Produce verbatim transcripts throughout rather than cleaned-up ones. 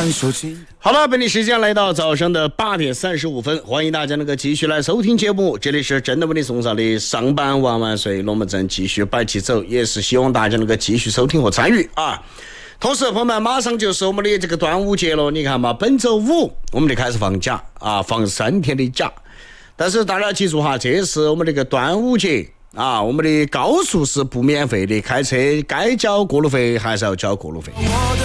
好了，本地时间来到早上的八点三十五分，欢迎大家能够继续来收听节目，这里是真的为你送上的上班万万岁，龙门阵继续摆起走，也是希望大家能够继续收听和参与啊。同时朋友们，马上就是我们的这个端午节了，你看嘛，本周五我们就开始放假啊，放三天的假，但是大家记住哈，这是我们这个端午节啊，我们的高速是不免费的，开车该交过路费还是要交过路费。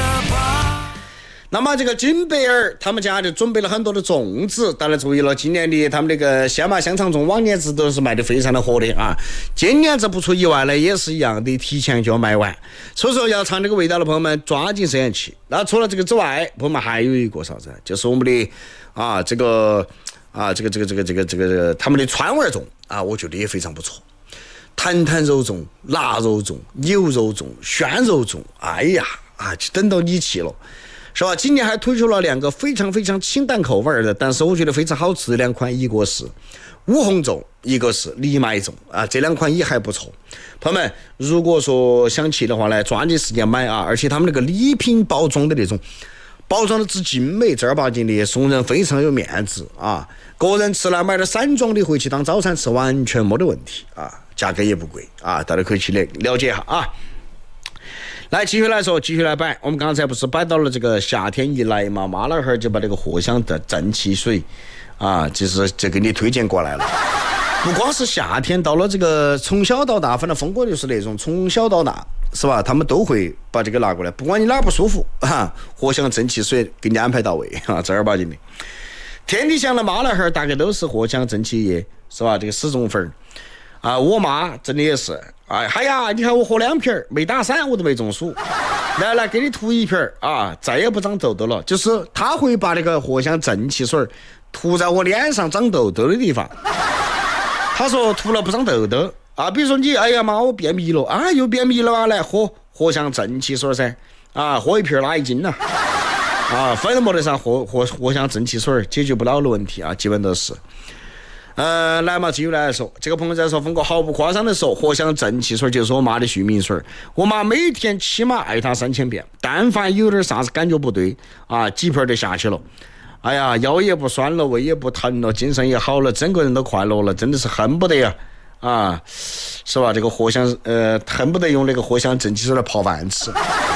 那么这个金贝尔他们家就准备了很多的粽子，大家注意了，今年的他们那个鲜麻香肠粽往年子都是卖的非常的火的啊，今年这不出意外呢也是一样的，提前就要卖完，所以说要尝这个味道的朋友们抓紧时间去。那除了这个之外，朋友们还有一个啥子，就是我们的啊这个啊这个这个这个这个这个他们的川味粽啊，我觉得也非常不错。坛坛肉粽、腊肉粽、牛肉粽、鲜肉粽，哎呀啊，就等到你去了。是吧？今年还推出了两个非常非常清淡口味的，但是我觉得非常好吃的两款，一个是乌红粽，一个是藜麦粽啊，这两款也还不错。朋友们，如果说想去的话呢，抓紧时间买啊！而且他们那个礼品包装的那种，包装的之精美，正儿八经的，送人非常有面子啊！个人吃了买点散装的回去当早餐吃，完全没得问题啊，价格也不贵啊，大家可以去了解一下啊。来继续来说，继续来摆。我们刚才不是摆到了这个夏天一来嘛，妈老汉儿就把这个藿香的正气水啊，就是就给你推荐过来了。不光是夏天，到了这个从小到大，反正峰哥就是那种从小到大是吧？他们都会把这个拿过来，不管你哪不舒服啊，藿香正气水给你安排到位啊，正儿八经的。天地乡的妈老汉儿大概都是藿香正气液是吧？这个死忠粉啊，我妈真的也是。哎，嗨呀！你看我喝两瓶没打伞，我都没中暑。来来，给你涂一瓶啊，再也不长痘痘了。就是他会把那个藿香正气水涂在我脸上长痘痘的地方。他说涂了不长痘痘啊。比如说你，哎呀妈，我便秘了啊，又便秘了啊，来喝藿香正气水噻啊，喝一瓶拉一斤呐啊，反正没得啥藿藿藿香正气水解决不了的问题啊，基本都是。呃，来嘛，继续来说，这个朋友在说，峰哥毫不夸张的说，藿香正气水就是我妈的续命水，我妈每天起码爱她三千遍，但凡有点啥子感觉不对啊，几盆就下去了。哎呀，腰也不酸了，胃也不疼了，精神也好了，整个人都快乐了，真的是恨不得呀啊，是吧？这个藿香呃，恨不得用那个藿香正气水来泡饭吃。